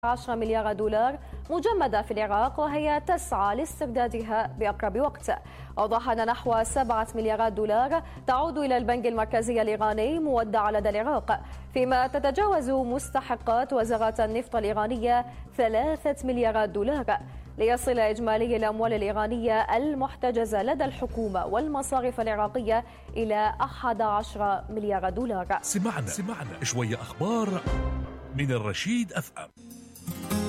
10 مليار دولار مجمدة في العراق، وهي تسعى لاستردادها بأقرب وقت. أوضح أن نحو 7 مليارات دولار تعود إلى البنك المركزي الإيراني مودعة لدى العراق، فيما تتجاوز مستحقات وزارة النفط الإيرانية 3 مليارات دولار، ليصل إجمالي الأموال الإيرانية المحتجزة لدى الحكومة والمصارف العراقية إلى 11 مليار دولار. سمعنا شوية أخبار من الرشيد FM.